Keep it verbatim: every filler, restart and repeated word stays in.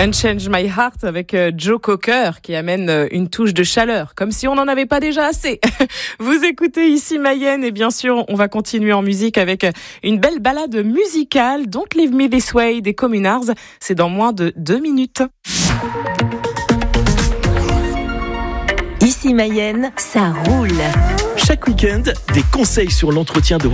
Unchange My Heart avec Joe Cocker qui amène une touche de chaleur, comme si on n'en avait pas déjà assez. Vous écoutez ici Mayenne et bien sûr on va continuer en musique avec une belle balade musicale, Don't Leave Me This Way des Communards. C'est dans moins de deux minutes. Ici Mayenne, ça roule. Chaque week-end, des conseils sur l'entretien de